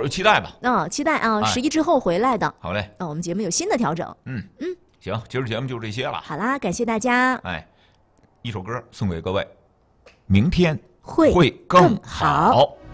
有期待吧。 期待啊，11之后回来的。 好嘞， 我们节目有新的调整。 行，今儿节目就这些了。 好啦，感谢大家。 一首歌送给各位，明天会更好。